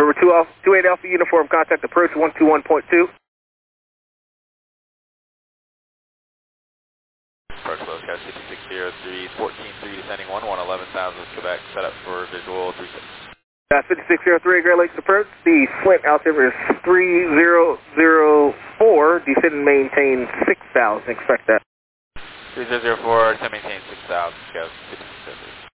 Number 28 Alpha Uniform, contact approach 121.2. Approach low, Sky 5603, 14-3 descending 11,000 Quebec, set up for visual 36. 5603 Great Lakes approach, the Flint altimeter is 3004, descend and maintain 6,000, expect that. 3004, descend maintain 6,000, Sky